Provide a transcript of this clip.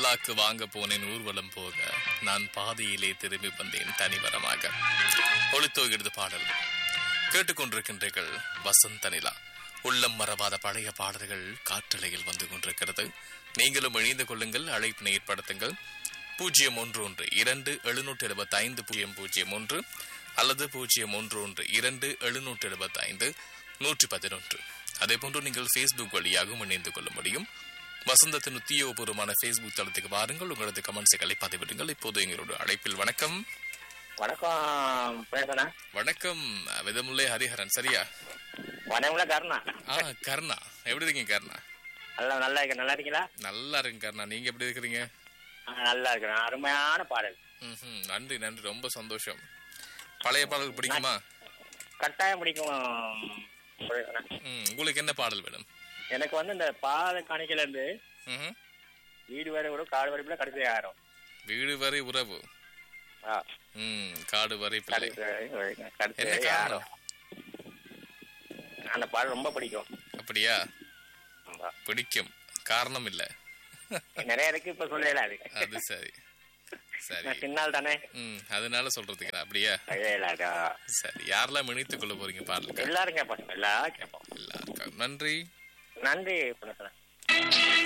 திருவிழாக்கு வாங்க போனேன் ஊர்வலம் போக, நான் பாதையிலே திரும்பி வந்தேன் தனிவரமாக. ஒளித்தோகிறது பாடல் கேட்டுக்கொண்டிருக்கின்றீர்கள். வசந்த நிலா. உள்ளம் மறவாத பழைய பாடல்கள் காற்றலையில் வந்து கொண்டிருக்கிறது. நீங்களும் இணைந்து கொள்ளுங்கள். அழைப்பினை ஏற்படுத்துங்கள். 011-2775-001 அல்லது 011-2775-111. அதே போன்று நீங்கள் Facebook வழியாகவும் இணைந்து கொள்ள முடியும். வசந்தத்தின் உத்தியோகபூர்வமான Facebook தளத்துக்கு வாருங்கள். உங்களது கமெண்ட்ஸுகளை பதிவிடுங்கள். இப்போது எங்களோட அழைப்பில் வணக்கம். வணக்கம் பேசுனா. வணக்கம் விதமுல்லை ஹரிஹரன். சரியா? வணக்கம் கருணா. கருணா, எப்படி இருக்கீங்க கருணா? நல்லா இருக்கேன். நல்லா இருக்கீங்களா? நல்லா இருக்கு கருணா. நீங்க எப்படி இருக்கிறீங்க? நல்லா இருக்கிறேன். அருமையான பாடல். நன்றி நன்றி, ரொம்ப சந்தோஷம். பழைய பாடல் பிடிக்குமா? கட்டாயம் பிடிக்கும். உங்களுக்கு என்ன பாடல் வேணும்? எனக்கு இந்த பாத காணிக்கையில இருந்து வீடு வரை உறவு காடு வரைப்புல கடைசி ஆயிரும். வீடு வரை உறவு, காடு வரை பிள்ளை. அந்த பாடல் ரொம்ப பிடிக்கும். அப்படியா? பிடிக்கும், காரணம் இல்ல. நிறைய இருக்கு, இப்ப சொல்லல. அது சரி சரி, சின்னால் தானே, அதனால சொல்றதுக்கு. அப்படியா? சரி, யாரெல்லாம் இணைத்துக் கொள்ள போறீங்க பாடலுக்கு? எல்லாரும் கேட்போம். எல்லாரும் கேட்போம். எல்லாருக்கும் நன்றி. நன்றி.